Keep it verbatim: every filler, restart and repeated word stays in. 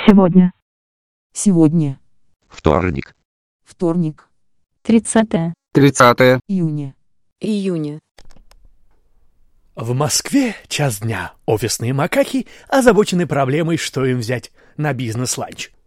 Сегодня. Сегодня. Вторник. Вторник. Тридцатое. Тридцатое. Июня. Июня. В Москве час дня. Офисные макаки озабочены проблемой, что им взять на бизнес-ланч.